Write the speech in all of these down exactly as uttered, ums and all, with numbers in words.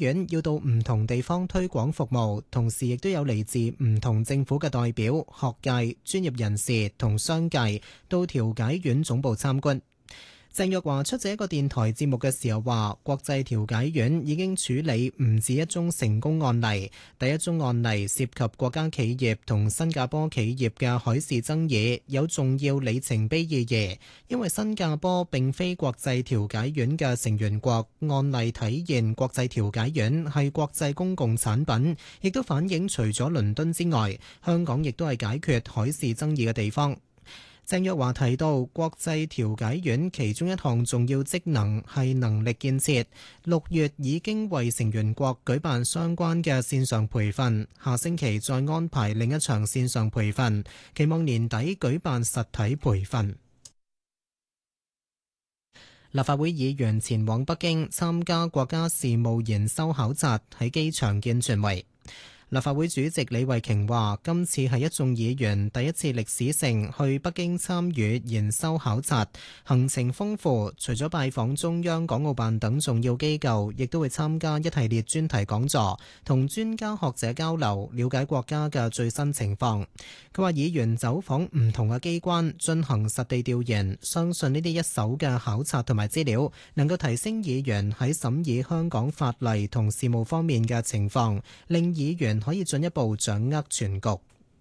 院要到唔同地方推廣服務，同時亦都有嚟自唔同政府嘅代表、學界、專業人士同商界到調解院總部參觀。鄭若驊出席一個電台節目嘅時候話，國際調解院已經處理唔止一宗成功案例，第一宗案例涉及國家企業同新加坡企業嘅海事爭議，有重要里程碑意義，因為新加坡並非國際調解院嘅成員國，案例體現國際調解院係國際公共產品，亦都反映除咗倫敦之外，香港亦都係解決海事爭議嘅地方。鄭若驊提到，國際調解院其中一項重要職能係能力建設，六月已經為成員國舉辦相關嘅線上培訓，下星期再安排另一場線上培訓，期望年底舉辦實體培訓。立法會議員前往北京參加國家事務研修考察，喺機場見傳媒。立法會主席李慧瓊話，今次係一眾議員第一次歷史性去北京參與研修考察，行程豐富，除咗拜訪中央港澳辦等重要機構，亦都會參加一系列專題講座，同專家學者交流，了解國家嘅最新情況。佢話議員走訪唔同嘅機關，進行實地調研，相信呢啲一手嘅考察同埋資料，能夠提升議員喺審議香港法例同事務方面嘅情況，令議員可以進一步掌握全局。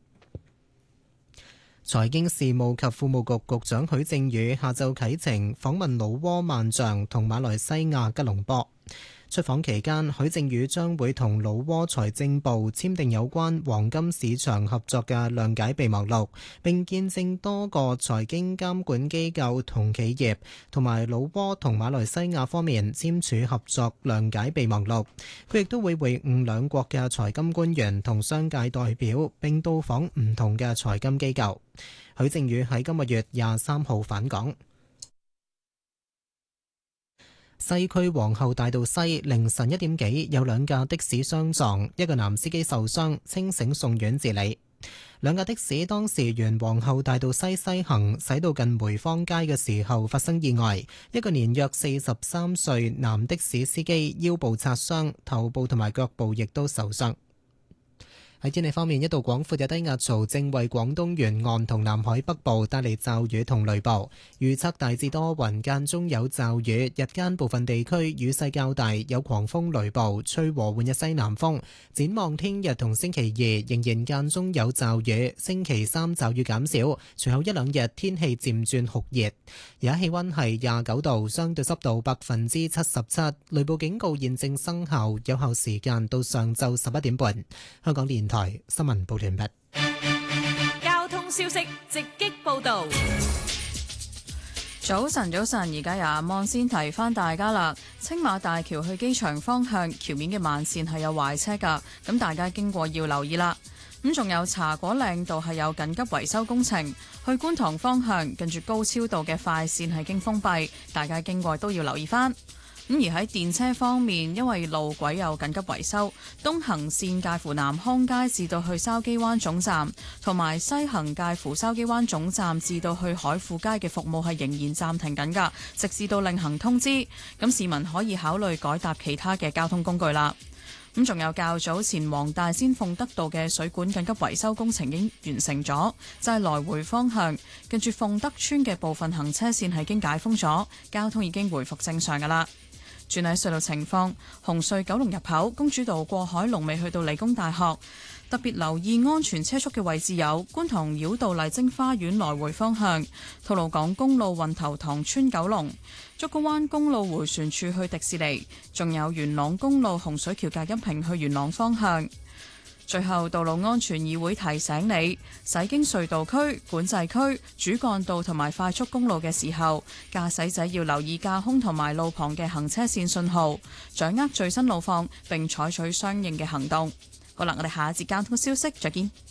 財經事務及庫務局局長許正宇下晝啟程訪問老撾萬象同馬來西亞吉隆坡。出訪期間，許正宇將會同老撾財政部簽訂有關黃金市場合作嘅諒解備忘錄，並見證多個財經監管機構同企業同埋老撾同馬來西亞方面簽署合作諒解備忘錄。佢亦都會會晤兩國嘅財金官員同商界代表，並到訪唔同嘅財金機構。許正宇喺今個月廿三號返港。西區皇后大道西凌晨一點幾有兩架的士相撞，一個男司機受傷，清醒送院治理。兩架的士當時沿皇后大道西西行，駛到近梅芳街嘅時候發生意外，一個年約四十三歲男的士司機腰部擦傷，頭部同埋腳部亦都受傷。喺天氣方面，一道廣闊嘅低壓槽正為廣東沿岸同南海北部帶嚟驟雨同雷暴，預測大致多雲，間中有驟雨，日間部分地區雨勢較大，有狂風雷暴，吹和緩嘅西南風。展望聽日同星期二仍然間中有驟雨，星期三驟雨減少，隨後一兩日天氣漸轉酷熱。而家氣溫係廿九度，相對濕度百分之七十七，雷暴警告現正生效，有效時間到上晝十一點半。香港電台新聞報道完畢。 交通消息直擊報道。早晨，早晨，而家由阿望先提翻大家啦。青馬大橋去機場方向橋面嘅慢線係有壞車噶，咁大家經過要留意啦。咁仲有茶果嶺道係有緊急維修工程，去觀塘方向近住高超道嘅快線係經封閉，大家經過都要留意翻。咁而喺電車方面，因為路軌有緊急維修，東行線介乎南康街至到去筲箕灣總站，同埋西行介乎筲箕灣總站至到去海富街嘅服務係仍然暫停緊㗎，直至到另行通知。咁市民可以考慮改搭其他嘅交通工具啦。咁仲有較早前黃大仙鳳德道嘅水管緊急維修工程已經完成咗，就係來回方向近住鳳德村嘅部分行車線係經解封咗，交通已經回復正常㗎啦。轉喺隧道情況，紅隧九龍入口公主道過海龍尾去到理工大學，特別留意安全車速嘅位置有觀塘繞道麗晶花園來回方向、吐露港公路運頭塘村九龍、竹篙灣公路迴旋處去迪士尼，仲有元朗公路洪水橋隔音屏去元朗方向。最後，道路安全議會提醒你，駛經隧道區、管制區、主幹道同埋快速公路嘅時候，駕駛者要留意架空同埋路旁嘅行車線信號，掌握最新路況並採取相應嘅行動。好啦，我哋下一節交通消息再見。